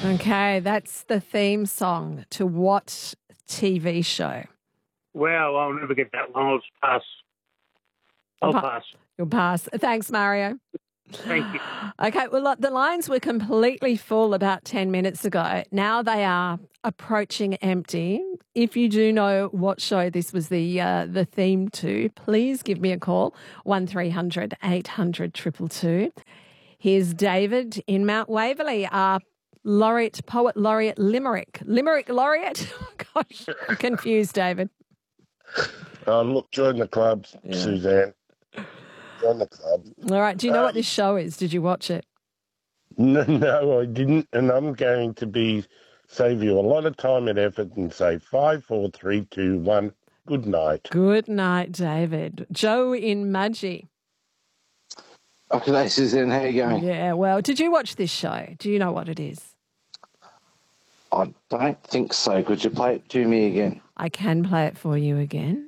Okay, that's the theme song to what TV show? Wow, I'll never get that one. I'll just pass. I'll pass. You'll pass. Thanks, Mario. Thank you. Okay, well, look, the lines were completely full about 10 minutes ago. Now they are approaching empty. If you do know what show this was the theme to, please give me a call, 1300 800 222. Here's David in Mount Waverley, poet laureate Limerick laureate. Gosh, I'm confused, David. Look, join the club, Suzanne. Join the club. All right. Do you know what this show is? Did you watch it? No, I didn't. And I'm going to save you a lot of time and effort and say 5, 4, 3, 2, 1. Good night. Good night, David. Joe in Mudgee. Okay, Suzanne, how you going? Yeah, well, did you watch this show? Do you know what it is? I don't think so. Could you play it to me again? I can play it for you again.